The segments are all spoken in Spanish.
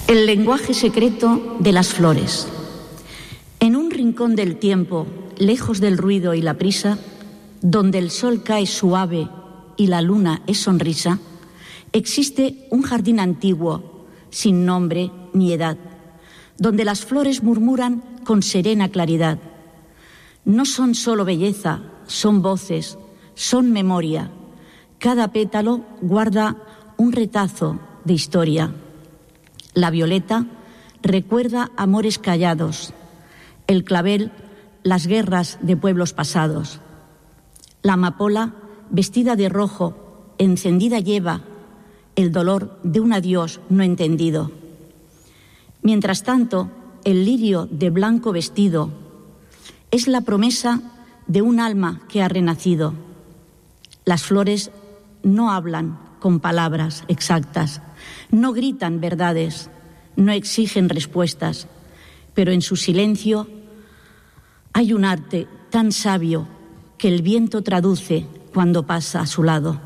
El lenguaje secreto de las flores. En un rincón del tiempo, lejos del ruido y la prisa, donde el sol cae suave y la luna es sonrisa, existe un jardín antiguo, sin nombre ni edad, donde las flores murmuran con serena claridad. No son solo belleza, son voces, son memoria. Cada pétalo guarda un retazo de historia. La violeta recuerda amores callados, el clavel las guerras de pueblos pasados. La amapola, vestida de rojo, encendida lleva el dolor de un adiós no entendido. Mientras tanto, el lirio de blanco vestido es la promesa de un alma que ha renacido. Las flores no hablan con palabras exactas, no gritan verdades, no exigen respuestas, pero en su silencio hay un arte tan sabio que el viento traduce cuando pasa a su lado.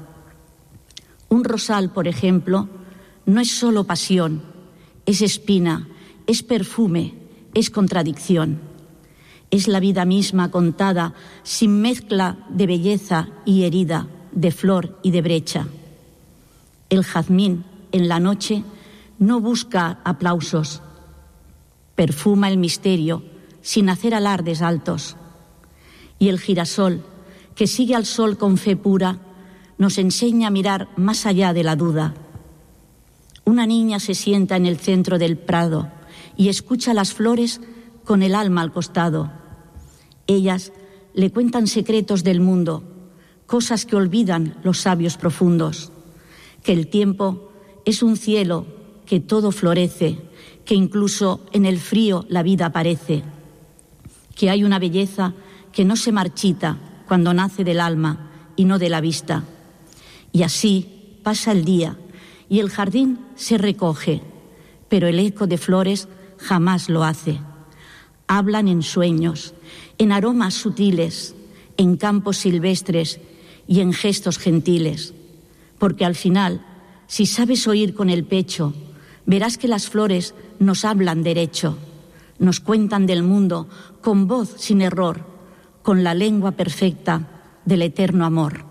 Un rosal, por ejemplo, no es solo pasión, es espina, es perfume, es contradicción. Es la vida misma contada sin mezcla de belleza y herida, de flor y de brecha. El jazmín, en la noche, no busca aplausos, perfuma el misterio sin hacer alardes altos. Y el girasol, que sigue al sol con fe pura, nos enseña a mirar más allá de la duda. Una niña se sienta en el centro del prado y escucha las flores con el alma al costado. Ellas le cuentan secretos del mundo, cosas que olvidan los sabios profundos, que el tiempo es un cielo, que todo florece, que incluso en el frío la vida aparece, que hay una belleza que no se marchita cuando nace del alma y no de la vista. Y así pasa el día y el jardín se recoge, pero el eco de flores jamás lo hace. Hablan en sueños, en aromas sutiles, en campos silvestres y en gestos gentiles, porque al final, si sabes oír con el pecho, verás que las flores nos hablan derecho, nos cuentan del mundo con voz sin error, con la lengua perfecta del eterno amor.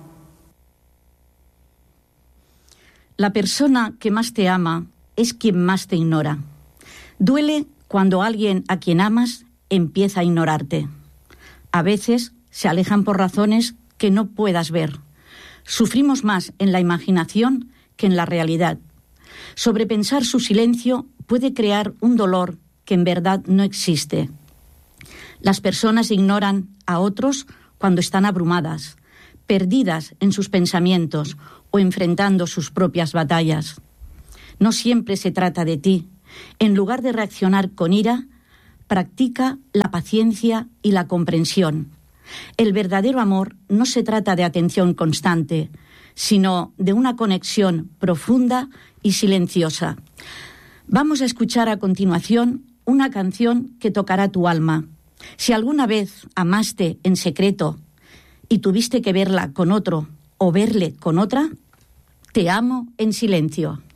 La persona que más te ama es quien más te ignora. Duele cuando alguien a quien amas empieza a ignorarte. A veces se alejan por razones que no puedas ver. Sufrimos más en la imaginación que en la realidad. Sobrepensar su silencio puede crear un dolor que en verdad no existe. Las personas ignoran a otros cuando están abrumadas, perdidas en sus pensamientos o enfrentando sus propias batallas. No siempre se trata de ti. En lugar de reaccionar con ira, practica la paciencia y la comprensión. El verdadero amor no se trata de atención constante, sino de una conexión profunda y silenciosa. Vamos a escuchar a continuación una canción que tocará tu alma. Si alguna vez amaste en secreto y tuviste que verla con otro o verle con otra, te amo en silencio.